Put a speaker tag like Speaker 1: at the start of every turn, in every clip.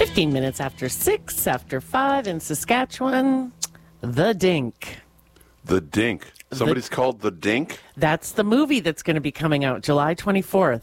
Speaker 1: 15 minutes after 6, after 5 in Saskatchewan, The Dink.
Speaker 2: The Dink. Somebody's called The Dink?
Speaker 1: That's the movie that's going to be coming out July 24th.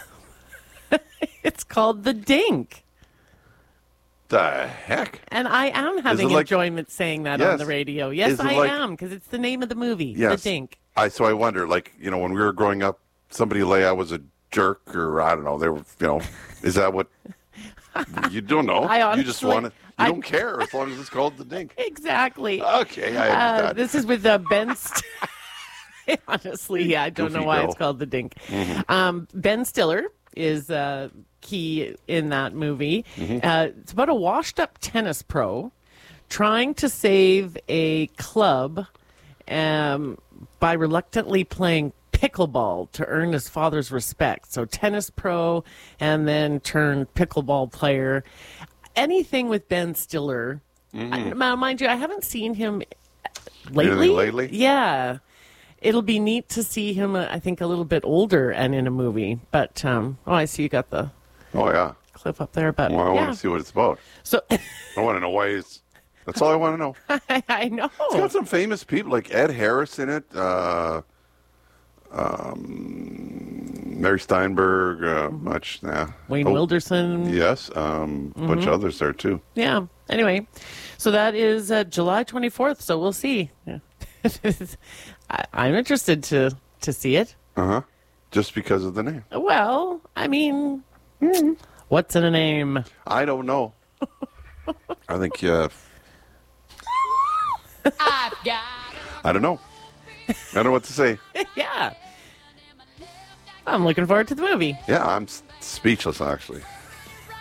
Speaker 1: It's called The Dink.
Speaker 2: The heck?
Speaker 1: And I am having enjoyment saying that on the radio. Yes, I am, because it's the name of the movie,
Speaker 2: yes.
Speaker 1: The Dink.
Speaker 2: So I wonder, when we were growing up, somebody lay I was a jerk, or I don't know, they were, is that what? You don't know.
Speaker 1: Honestly,
Speaker 2: you just want it. You don't care as long as it's called The Dink.
Speaker 1: Exactly.
Speaker 2: Okay, I understand.
Speaker 1: This is with Ben. Honestly, I don't know why it's called The Dink.
Speaker 2: Mm-hmm.
Speaker 1: Ben Stiller is key in that movie. Mm-hmm. It's about a washed-up tennis pro trying to save a club by reluctantly playing pickleball to earn his father's respect. So tennis pro and then turned pickleball player. Anything with Ben Stiller. Mind you, I haven't seen him lately.
Speaker 2: Lately?
Speaker 1: Yeah. It'll be neat to see him, I think, a little bit older and in a movie. But, I see you got the clip up there. But
Speaker 2: I want to see what it's about.
Speaker 1: So
Speaker 2: I want to know why it's... That's all I want to know.
Speaker 1: I know.
Speaker 2: It's got some famous people, like Ed Harris in it. Mary Steinberg,
Speaker 1: Wayne Wilderson.
Speaker 2: Yes, a bunch of others there too.
Speaker 1: Yeah. Anyway, so that is July 24th. So we'll see. Yeah. I'm interested to see it.
Speaker 2: Just because of the name.
Speaker 1: Well, I mean, what's in a name?
Speaker 2: I don't know. I think. I don't know. I don't know what to say.
Speaker 1: Yeah. I'm looking forward to the movie.
Speaker 2: Yeah, I'm speechless, actually.